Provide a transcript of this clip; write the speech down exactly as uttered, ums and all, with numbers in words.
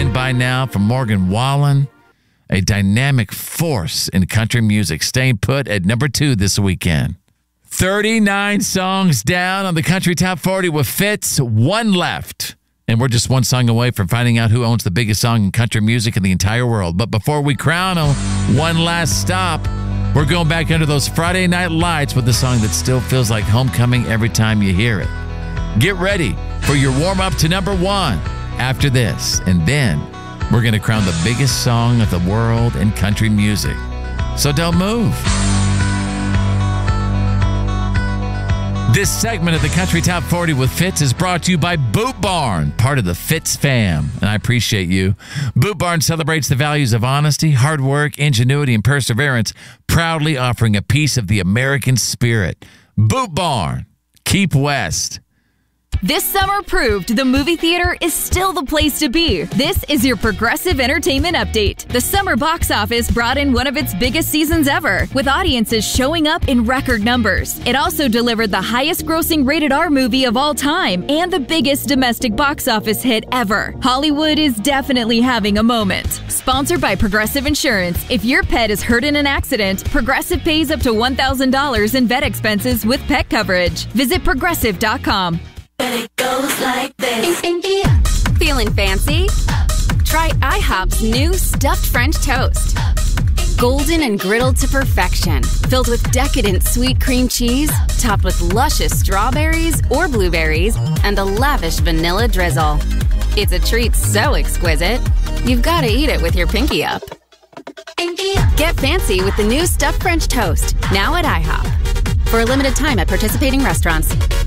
in by now from Morgan Wallen, a dynamic force in country music, staying put at number two this weekend. thirty-nine songs down on the Country Top forty with Fitz, one left. And we're just one song away from finding out who owns the biggest song in country music in the entire world. But before we crown him, one last stop. We're going back under those Friday night lights with a song that still feels like homecoming every time you hear it. Get ready for your warm-up to number one after this. And then we're going to crown the biggest song of the world in country music. So don't move. This segment of the Country Top forty with Fitz is brought to you by Boot Barn, part of the Fitz fam, and I appreciate you. Boot Barn celebrates the values of honesty, hard work, ingenuity, and perseverance, proudly offering a piece of the American spirit. Boot Barn, keep west. This summer proved the movie theater is still the place to be. This is your Progressive Entertainment Update. The summer box office brought in one of its biggest seasons ever, with audiences showing up in record numbers. It also delivered the highest grossing rated R movie of all time and the biggest domestic box office hit ever. Hollywood is definitely having a moment. Sponsored by Progressive Insurance. If your pet is hurt in an accident, Progressive pays up to one thousand dollars in vet expenses with pet coverage. Visit progressive dot com. But it goes like this. Feeling fancy? Try IHOP's new stuffed French toast. Golden and griddled to perfection. Filled with decadent sweet cream cheese, topped with luscious strawberries or blueberries, and a lavish vanilla drizzle. It's a treat so exquisite, you've got to eat it with your pinky up. Get fancy with the new stuffed French toast, now at IHOP. For a limited time at participating restaurants.